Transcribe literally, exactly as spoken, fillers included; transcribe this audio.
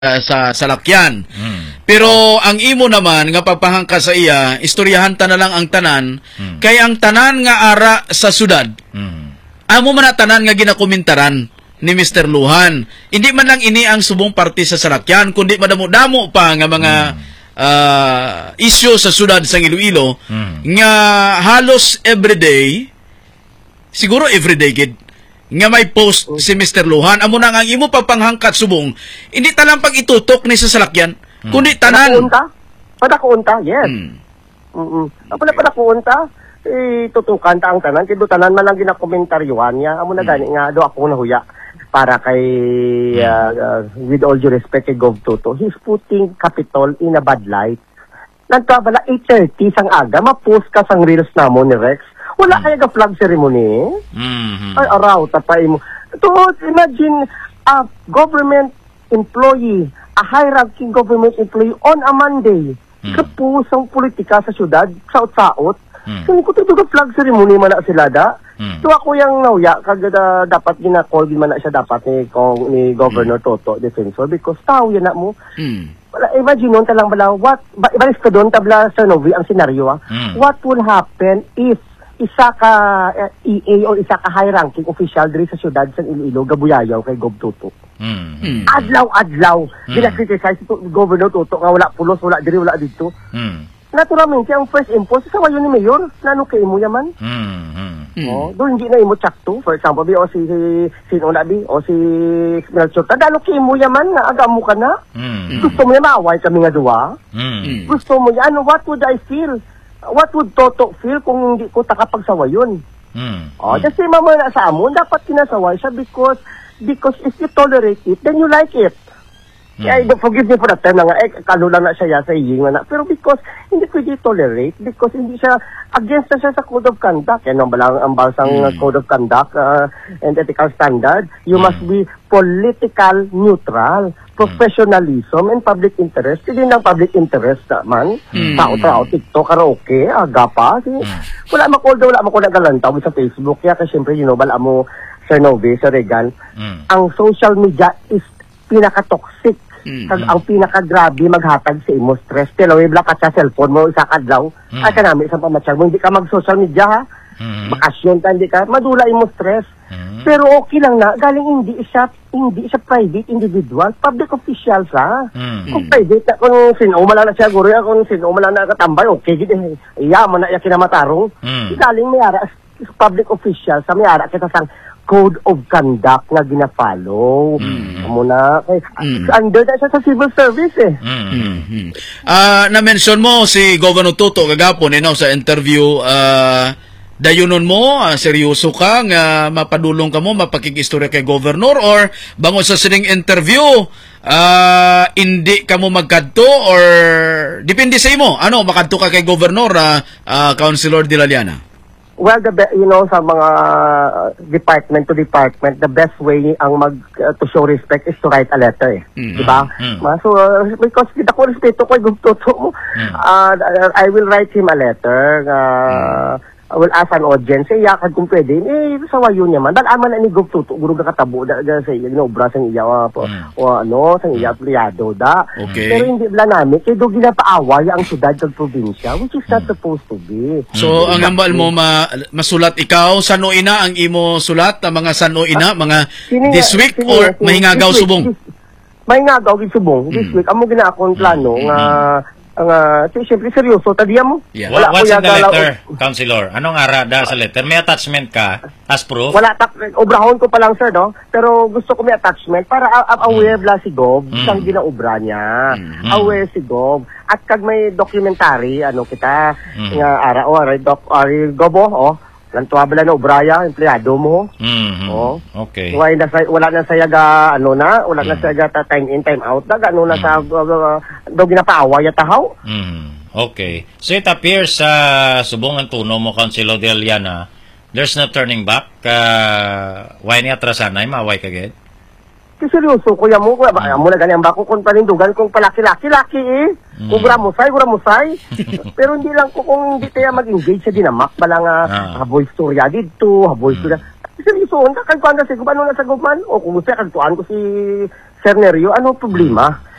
uh, sa salakyan. Mm. Pero ang imo naman nga pagpahangka sa iya, istoryahan ta na lang ang tanan, mm. kay ang tanan nga ara sa syudad. Mm. Amo man na tanan nga ginakomentaran ni Mister Luhan. Hindi man lang ini ang subong parte sa salakyan, kundi madamo-damo pa nga mga mm. uh, issue sa syudad sa Iloilo mm. nga halos everyday, siguro everyday gid, nga may post oh. si Mister Luhan. Amo na nga ang imo pagpanghangkat subong, hindi talang pag itutok ni sa salakyan, hmm. kundi tanan. Padakunta? Padakunta, yes. Hmm. Mm-mm. Apala padakunta, eh, tutukan ta ang tanan. Kaya tanan man lang ginakomentaryuhan niya. Amo na gani hmm. nga, do ako nahuya para kay, hmm. uh, uh, with all due respect kay Gov Toto, he's putting Capitol in a bad light. Nagkabala eight thirty sang aga, ma-post ka sang reels na mo ni Rex. Wala mm. kaya ka flag ceremony? Mm-hmm. Ay, araw, tapay mo. Ito, imagine, a government employee, a high-ranking government employee on a Monday, mm. kapusang politika sa syudad, saot-saot. Mm. Kaya ko ito ka flag ceremony man na sila da. Mm. So ako yung nauya, kagada dapat gina-call din man na siya dapat ni, kong, ni Governor mm. Toto, defensor, because tao yan na mo. Mm. Imagine nun talang bala, what, ibalis ka doon, tabla sa Novi, ang senaryo, ah. Mm. What will happen if isa ka uh, E A o isa ka high-ranking official diri sa syudad sa Iloilo gabuyayaw kay Gov Toto. Mm. Adlaw-adlaw. Mm. Gina-criticize ito Governor Toto nga wala pulos, wala diri, wala dito. Mm. Naturalmente, ang first impulse sa wayon ni Mayor, nano kay imo yaman. Mm. Mm. Oh, do hindi na imo tsakto. For example, bi o si sino na bi o si Melchor. Tadalo kay imo yaman nga aga mo ka na. Mm. Gusto mo ya maaway kami nga duwa? Mm. Gusto mo ya ano, what would I feel? What would Toto feel kung hindi ko takapagsawa yun? Mm. Oh, mm. Kasi mama na sa amon, dapat kinasaway siya because because if you tolerate it, then you like it. Mm. Kaya, forgive me for the term na nga, eh, kalula na siya ya sa iying na. Pero because hindi pwede tolerate, because hindi siya, against na siya sa code of conduct. Yan ang balang ang balsang mm. code of conduct uh, and ethical standard. You mm. must be political neutral. Professionalism and public interest. Hindi ng public interest naman. Mm. Tao-tao, TikTok, karaoke, aga pa. Mm. Wala makulda, wala makulda galantaw sa Facebook. Kaya kasi syempre, you know, bala mo, Sir Novi, Sir Regan, mm. ang social media is pinaka-toxic. Mm. Kag ang pinaka-grabe maghatag sa imo stress. Pero may black ka sa cellphone mo, isa kadlaw. Mm. Ay ka namin, isang pamatsag mo. Hindi ka mag-social media, ha? Mm. Bakasyon ka, hindi ka. Madula imo stress. Mm. Pero okay lang na, galing hindi siya, hindi siya private individual, public official siya. Mm. Kung private, kung sinumala na siya, guro, kung sinumala na katambay, okay, gid iya, man na iya kinamatarong. Mm. Galing may ara, public official, sa may ara, kita sang code of conduct na gina-follow. Mm. Muna, kay, mm. under na siya sa civil service eh. Mm. Mm. Uh, na-mention mo si Governor Toto kagapon, eh, no, sa interview, ah, uh, dayunon mo, uh, seryoso ka nga mapadulong ka mo, mapakikistorya kay Governor, or bango sa sining interview, uh, hindi ka mo magkadto, or depende sa imo, ano, makadto ka kay Governor, uh, uh, Councilor De La Liana? Well, the be- you know, sa mga uh, department to department, the best way ang mag uh, to show respect is to write a letter, eh. Mm-hmm. Diba? Mm-hmm. So, uh, because kita ko respeto ko, gugtuto mo, mm-hmm. uh, I will write him a letter, uh, mm-hmm. I will ask an audience, eh, yakad kung pwede, eh, sawa yun naman. Dahil aman na ni Gov Toto, guro na katabo, da, da, sa iya, ginobra sa iya, uh, mm. o ano, sa iya, pliyado, da. Okay. Pero hindi bala namin, kaya doon ginapaaway ang syudad ng probinsya, which is not mm. supposed to be. So, mm. ang ambal mo, ma, masulat ikaw, sano ina ang imo sulat, ang mga sano ina, mga sini, this week, sini, or sini, mahingagaw subong? Mahingagaw, subong. Mm. This week, amo gina akong plano, nga, mm. ang uh, siyempre seryoso tadiya mo. Yeah. Wala What's in the letter, o, Councilor? Anong arada sa letter? May attachment ka as proof? Wala, obrahon ko pa lang, sir, no? Pero gusto ko may attachment para uh, aware mm. bla si Gov mm. sang ginaobra niya. Mm. Aware si Gov. At kag may documentary, ano kita, mm. nga ara o ara doc ari Gobo, oh. Lantuwa bala na obraya, empleyado mo. Mm-hmm. Oh. Okay. Wala na, wala na sayaga, ano na, wala mm. na sayaga ta time in, time out. Daga, ano na mm. sa, uh, daw ginapaaway at tahaw. Mm. Okay. So it appears sa uh, subungan tuno mo, Councilor De La Liana, there's no turning back. Uh, why ni atrasanay, maaway ka agad? Kasi seryoso, kuya mo, kuya, mm. mo na ganyan ba ko kung panindugan, kung palaki-laki-laki eh. Mm. Kung guramusay, guramusay. Pero hindi lang ko kung hindi tayo mag-engage sa dinamak, pala nga, ah. haboy storya dito, haboy mm. storya. Seryoso, kagkuhan na si Guban, ano na sa Guban? O kung gusto, kagtuan ko si Sir Nerio, ano problema?